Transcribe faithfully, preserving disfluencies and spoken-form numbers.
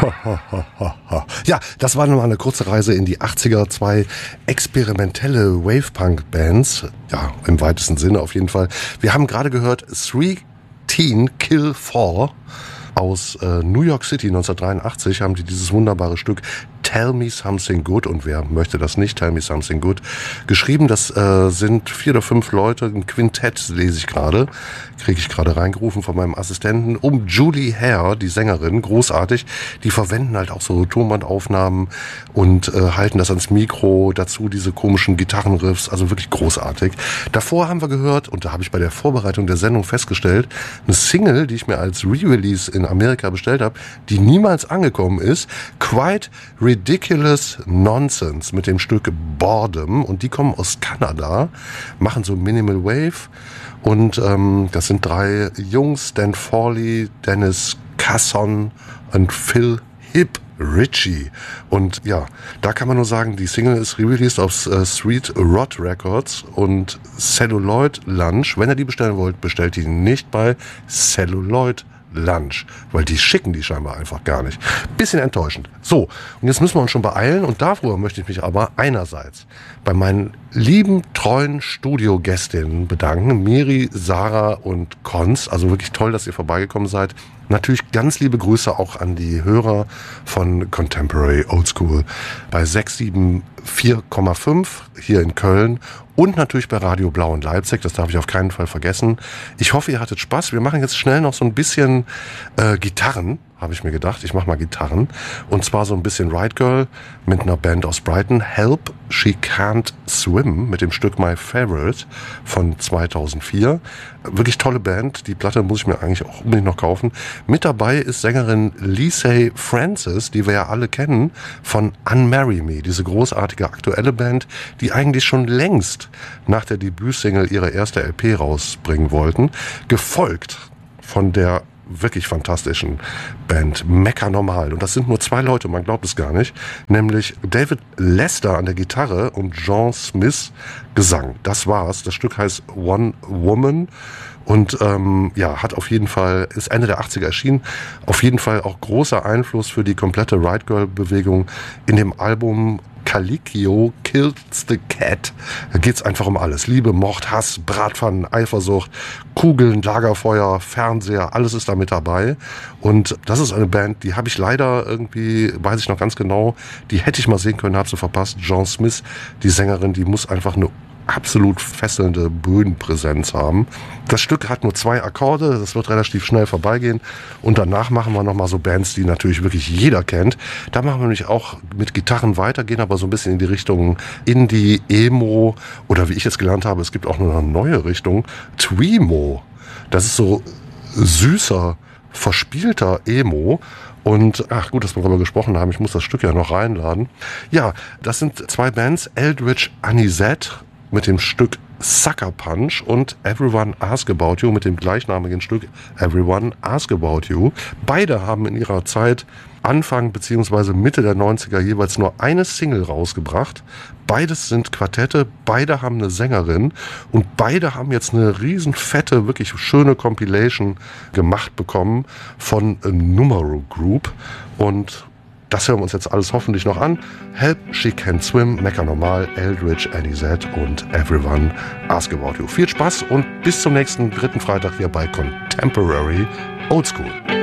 Ja, das war nun mal eine kurze Reise in die achtziger, zwei experimentelle Wave-Punk-Bands, ja, im weitesten Sinne auf jeden Fall. Wir haben gerade gehört Three Teen Kill Four aus äh, New York City neunzehnhundertdreiundachtzig, haben die dieses wunderbare Stück Tell Me Something Good, und wer möchte das nicht, Tell Me Something Good, geschrieben. Das äh, sind vier oder fünf Leute, ein Quintett lese ich gerade, kriege ich gerade reingerufen von meinem Assistenten, um Julie Hare, die Sängerin, großartig. Die verwenden halt auch so Tonbandaufnahmen und äh, halten das ans Mikro, dazu diese komischen Gitarrenriffs, also wirklich großartig. Davor haben wir gehört, und da habe ich bei der Vorbereitung der Sendung festgestellt, eine Single, die ich mir als Re-Release in Amerika bestellt habe, die niemals angekommen ist, Quite Ridiculous Nonsense mit dem Stück Boredom, und die kommen aus Kanada, machen so Minimal Wave, und ähm, das sind drei Jungs, Dan Fawley, Dennis Casson und Phil Hip Ritchie. Und ja, da kann man nur sagen, die Single ist re-released auf äh, Sweet Rod Records und Celluloid Lunch. Wenn ihr die bestellen wollt, bestellt die nicht bei Celluloid Lunch, weil die schicken die scheinbar einfach gar nicht. Bisschen enttäuschend. So, und jetzt müssen wir uns schon beeilen, und darüber möchte ich mich aber einerseits bei meinen lieben, treuen Studiogästinnen bedanken, Miri, Sarah und Konz. Also wirklich toll, dass ihr vorbeigekommen seid. Natürlich ganz liebe Grüße auch an die Hörer von Contemporary Oldschool bei sechs sieben vier Komma fünf hier in Köln und natürlich bei Radio Blau in Leipzig. Das darf ich auf keinen Fall vergessen. Ich hoffe, ihr hattet Spaß. Wir machen jetzt schnell noch so ein bisschen äh, Gitarren, habe ich mir gedacht. Ich mache mal Gitarren. Und zwar so ein bisschen Ride Girl mit einer Band aus Brighton. Help, She Can't Swim mit dem Stück My Favorite von zweitausendvier. Wirklich tolle Band. Die Platte muss ich mir eigentlich auch unbedingt noch kaufen. Mit dabei ist Sängerin Lisey Francis, die wir ja alle kennen, von Unmarry Me. Diese großartige aktuelle Band, die eigentlich schon längst nach der Debütsingle ihre erste L P rausbringen wollten. Gefolgt von der wirklich fantastischen Band Mecca Normal. Und das sind nur zwei Leute, man glaubt es gar nicht. Nämlich David Lester an der Gitarre und John Smith Gesang. Das war's. Das Stück heißt One Woman. Und ähm, ja, hat auf jeden Fall, ist Ende der achtziger erschienen, auf jeden Fall auch großer Einfluss für die komplette Ride Girl Bewegung in dem Album Calicchio Kills the Cat. Da geht's einfach um alles. Liebe, Mord, Hass, Bratpfannen, Eifersucht, Kugeln, Lagerfeuer, Fernseher, alles ist da mit dabei. Und das ist eine Band, die habe ich leider irgendwie, weiß ich noch ganz genau, die hätte ich mal sehen können, habe sie verpasst. John Smith, die Sängerin, die muss einfach eine absolut fesselnde Bühnenpräsenz haben. Das Stück hat nur zwei Akkorde, das wird relativ schnell vorbeigehen, und danach machen wir nochmal so Bands, die natürlich wirklich jeder kennt. Da machen wir nämlich auch mit Gitarren weitergehen, aber so ein bisschen in die Richtung Indie, Emo, oder wie ich jetzt gelernt habe, es gibt auch noch eine neue Richtung, Twemo. Das ist so süßer, verspielter Emo. Und ach gut, dass wir darüber gesprochen haben, ich muss das Stück ja noch reinladen. Ja, das sind zwei Bands, Eldritch Anisette mit dem Stück Sucker Punch und Everyone Ask About You mit dem gleichnamigen Stück Everyone Ask About You. Beide haben in ihrer Zeit Anfang bzw. Mitte der neunziger jeweils nur eine Single rausgebracht. Beides sind Quartette, beide haben eine Sängerin, und beide haben jetzt eine riesen fette, wirklich schöne Compilation gemacht bekommen von Numero Group, und das hören wir uns jetzt alles hoffentlich noch an. Help, She Can't Swim, Mecca Normal, Eldritch Anisette und Everyone Ask About You. Viel Spaß und bis zum nächsten dritten Freitag hier bei Contemporary Oldschool.